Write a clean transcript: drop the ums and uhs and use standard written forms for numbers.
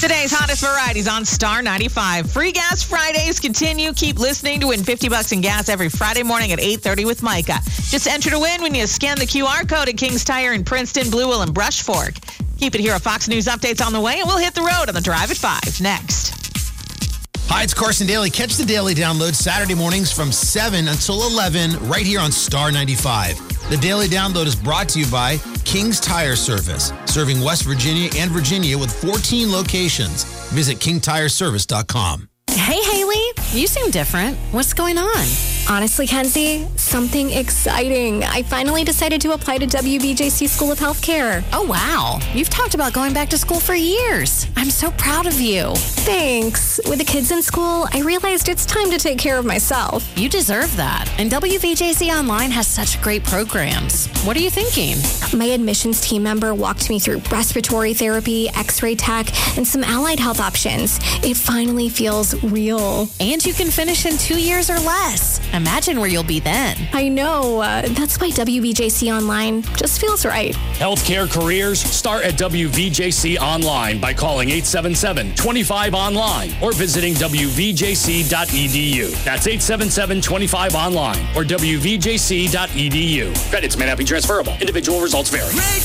Today's hottest varieties on Star 95. Free Gas Fridays continue. Keep listening to win $50 in gas every Friday morning at 8:30 with Micah. Just enter to win when you scan the QR code at King's Tire in Princeton, Blue Hill, and Brush Fork. Keep it here at Fox News Updates on the way, and we'll hit the road on the Drive at 5 next. Hi, it's Carson Daly. Catch the Daily Download Saturday mornings from 7 until 11 right here on Star 95. The Daily Download is brought to you by King's Tire Service, serving West Virginia and Virginia with 14 locations. Visit kingtireservice.com. Hey, Haley, you seem different. What's going on? Honestly, Kenzie, something exciting. I finally decided to apply to WVJC School of Healthcare. Oh, wow. You've talked about going back to school for years. I'm so proud of you. Thanks. With the kids in school, I realized it's time to take care of myself. You deserve that. And WVJC Online has such great programs. What are you thinking? My admissions team member walked me through respiratory therapy, x-ray tech, and some allied health options. It finally feels real. And you can finish in 2 years or less. Imagine where you'll be then. I know. That's why WVJC Online just feels right. Healthcare careers start at WVJC Online by calling 877-25-ONLINE or visiting WVJC.edu. That's 877-25-ONLINE or WVJC.edu. Credits may not be transferable. Individual results vary.